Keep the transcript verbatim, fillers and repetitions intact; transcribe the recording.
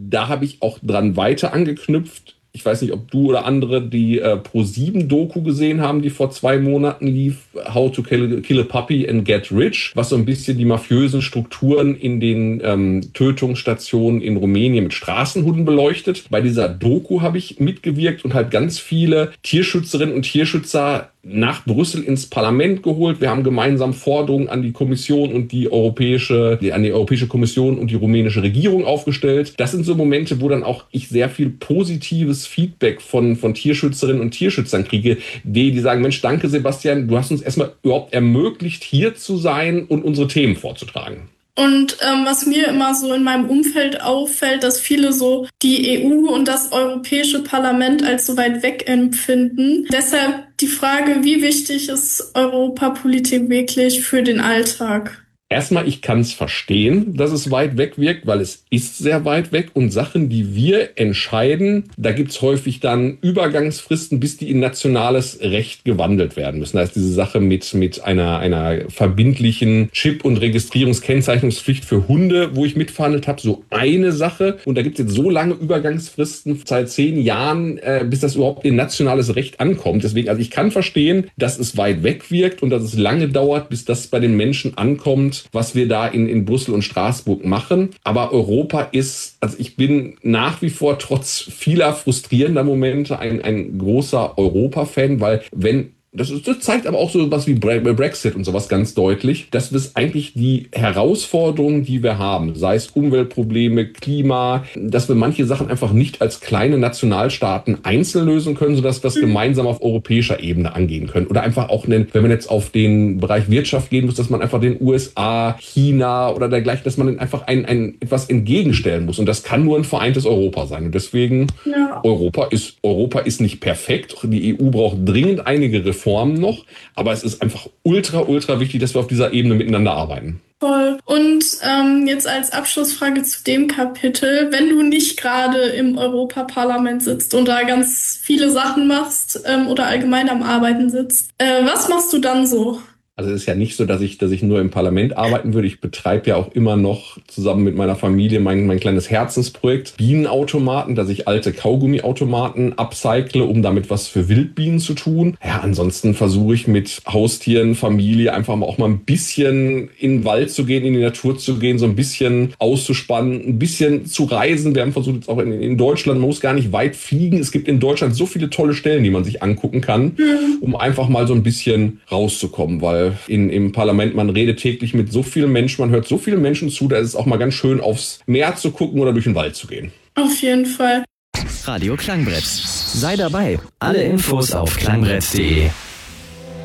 da habe ich auch dran weiter angeknüpft. Ich weiß nicht, ob du oder andere die äh, Pro sieben Doku gesehen haben, die vor zwei Monaten lief, How to Kill, Kill a Puppy and Get Rich, was so ein bisschen die mafiösen Strukturen in den ähm, Tötungsstationen in Rumänien mit Straßenhunden beleuchtet. Bei dieser Doku habe ich mitgewirkt und halt ganz viele Tierschützerinnen und Tierschützer nach Brüssel ins Parlament geholt. Wir haben gemeinsam Forderungen an die Kommission und die europäische, die, an die Europäische Kommission und die rumänische Regierung aufgestellt. Das sind so Momente, wo dann auch ich sehr viel positives Feedback von, von Tierschützerinnen und Tierschützern kriege, die, die sagen, Mensch, danke Sebastian, du hast uns erstmal überhaupt ermöglicht, hier zu sein und unsere Themen vorzutragen. Und ähm, was mir immer so in meinem Umfeld auffällt, dass viele so die E U und das Europäische Parlament als so weit weg empfinden. Deshalb die Frage, wie wichtig ist Europapolitik wirklich für den Alltag? Erstmal, ich kann es verstehen, dass es weit weg wirkt, weil es ist sehr weit weg. Und Sachen, die wir entscheiden, da gibt's häufig dann Übergangsfristen, bis die in nationales Recht gewandelt werden müssen. Da ist diese Sache mit mit einer einer verbindlichen Chip- und Registrierungskennzeichnungspflicht für Hunde, wo ich mitverhandelt habe, so eine Sache. Und da gibt's jetzt so lange Übergangsfristen, seit zehn Jahren, äh, bis das überhaupt in nationales Recht ankommt. Deswegen, also ich kann verstehen, dass es weit weg wirkt und dass es lange dauert, bis das bei den Menschen ankommt, was wir da in, in Brüssel und Straßburg machen. Aber Europa ist, also ich bin nach wie vor trotz vieler frustrierender Momente ein, ein großer Europa-Fan, weil wenn Das, ist, das zeigt aber auch so was wie Brexit und sowas ganz deutlich, dass das eigentlich die Herausforderungen, die wir haben, sei es Umweltprobleme, Klima, dass wir manche Sachen einfach nicht als kleine Nationalstaaten einzeln lösen können, sodass wir es gemeinsam auf europäischer Ebene angehen können. Oder einfach auch, einen, wenn man jetzt auf den Bereich Wirtschaft gehen muss, dass man einfach den U S A, China oder dergleichen, dass man dann einfach ein, ein etwas entgegenstellen muss. Und das kann nur ein vereintes Europa sein. Und deswegen, ja. Europa ist, Europa ist nicht perfekt. Die E U braucht dringend einige Reformen. Formen noch, aber es ist einfach ultra, ultra wichtig, dass wir auf dieser Ebene miteinander arbeiten. Voll. Und ähm, jetzt als Abschlussfrage zu dem Kapitel, wenn du nicht gerade im Europaparlament sitzt und da ganz viele Sachen machst ähm, oder allgemein am Arbeiten sitzt, äh, was machst du dann so? Also es ist ja nicht so, dass ich, dass ich nur im Parlament arbeiten würde. Ich betreibe ja auch immer noch zusammen mit meiner Familie mein, mein kleines Herzensprojekt Bienenautomaten, dass ich alte Kaugummiautomaten upcycle, um damit was für Wildbienen zu tun. Ja, ansonsten versuche ich mit Haustieren, Familie einfach mal auch mal ein bisschen in den Wald zu gehen, in die Natur zu gehen, so ein bisschen auszuspannen, ein bisschen zu reisen. Wir haben versucht jetzt auch in, in Deutschland, man muss gar nicht weit fliegen. Es gibt in Deutschland so viele tolle Stellen, die man sich angucken kann, mhm. um einfach mal so ein bisschen rauszukommen, weil In, im Parlament, man redet täglich mit so vielen Menschen, man hört so vielen Menschen zu, da ist es auch mal ganz schön, aufs Meer zu gucken oder durch den Wald zu gehen. Auf jeden Fall. Radio Klangbrett. Sei dabei. Alle Infos auf klangbrett punkt de.